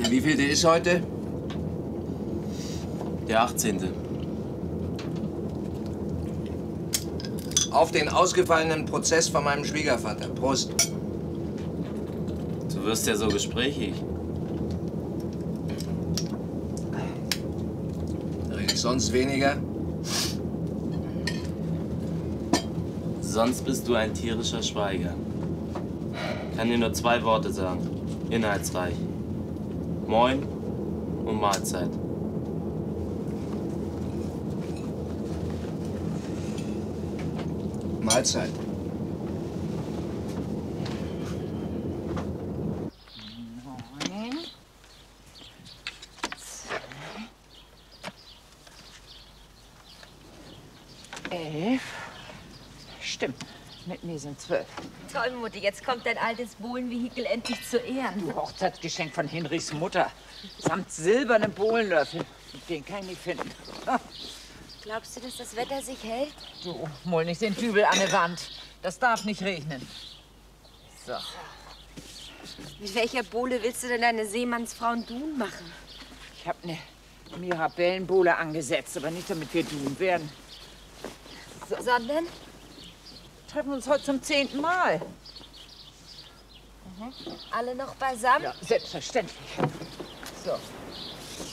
Wie viel der ist heute? Der 18. Auf den ausgefallenen Prozess von meinem Schwiegervater. Prost. Du wirst ja so gesprächig. Rede ich sonst weniger? Sonst bist du ein tierischer Schweiger. Kann dir nur 2 Worte sagen. Inhaltsreich. Moin und Mahlzeit. Mahlzeit. Neun. 11. Stimmt. Mit mir sind 12. Toll, Mutti, jetzt kommt dein altes Bohlenvehikel endlich zu Ehren. Du Hochzeitsgeschenk von Henrys Mutter. Samt silbernem Bohlenlöffel. Den kann ich nicht finden. Glaubst du, dass das Wetter sich hält? Du, mol nicht den Dübel an der Wand. Das darf nicht regnen. So. Mit welcher Bohle willst du denn deine Seemannsfrauen Dun machen? Ich habe eine Mirabellenbowle angesetzt, aber nicht, damit wir Dun werden. Sondern? Wir treffen uns heute zum 10. Mal. Alle noch beisammen? Ja, selbstverständlich. So.